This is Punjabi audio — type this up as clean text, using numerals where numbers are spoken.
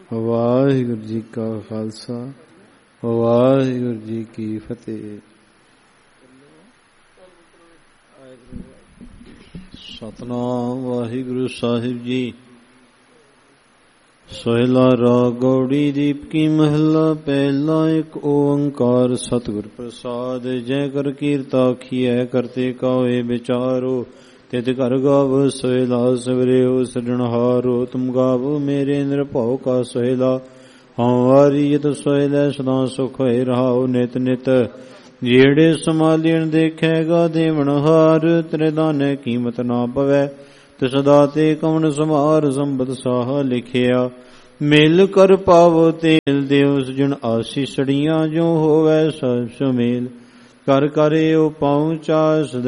ਵਾਹਿਗੁਰੂ ਜੀ ਕਾ ਖਾਲਸਾ, ਵਾਹਿਗੁਰੂ ਜੀ ਕੀ ਫਤਿਹ। ਸਤਿਨਾਮ ਵਾਹਿਗੁਰੂ ਸਾਹਿਬ ਜੀ। ਸੋਹਿਲਾ ਰਾਗ ਗੌੜੀ ਦੀਪਕੀ ਮਹੱਲਾ ਪਹਿਲਾ। ਇੱਕ ਓੰਕਾਰ ਸਤਿਗੁਰ ਪ੍ਰਸਾਦ। ਜੈ ਕਰ ਕੀਰਤਾ ਆਖੀਐ ਕਰਤੇ ਕਾਵੇ ਵਿਚਾਰੋ। ਤਿਤ ਘਰ ਗਾਵ ਸੋਹਿਲਾ ਸਵਰਿਓ ਸਿਰਜਣਹਾਰੋ। ਤੁਮ ਗਾਵੋ ਮੇਰੇ ਨਿਰਭਉ ਕਾ ਸੋਹਿਲਾ। ਹਉ ਵਾਰੀ ਜਿਤ ਸੋਹਿਲਾ ਸਦਾ ਸੁਖ ਹੋਏ ਰਹਾਉ। ਨਿਤ ਨਿਤ ਜਿਹੜੇ ਸਮਾਲੀਣ ਦੇਖੇਗਾ ਦੇਵਨਹਾਰ। ਤੇਰੇ ਦਾਨੇ ਕੀਮਤ ਨਾ ਪਵੈ ਤਿਸ ਦਾਤੇ ਕਵਣ ਸਮਾਰ। ਸੰਬਤ ਸਾਹ ਲਿਖਿਆ ਮਿਲ ਕਰ ਪਾਵੋ ਤੇਲ। ਦਿਓ ਸਜਣ ਆਸੀਸੜੀਆਂ ਜੋ ਹੋਵੈ ਸਭ ਸੁਮੇਲ। ਕਰ ਕਰਿਓ ਪਹੁੰਚਾ ਸਦ